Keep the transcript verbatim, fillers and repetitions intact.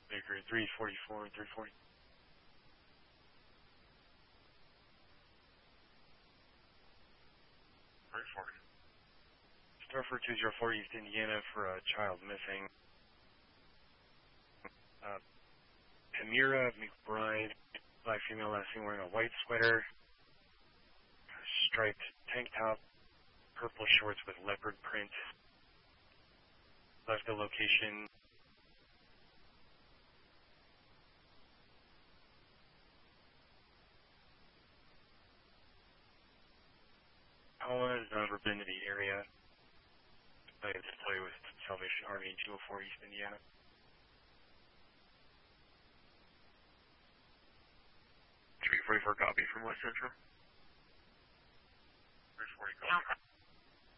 Baker three forty-four and three forty. three forty. Star for two zero four East Indiana for a child missing. Uh, Tamira McBride, black female, last seen wearing a white sweater, striped tank top, purple shorts with leopard print. Left the location. Paula has never been to the area. I display with Salvation Army two oh four East Indiana. three forty-four copy from West Central. three forty copy.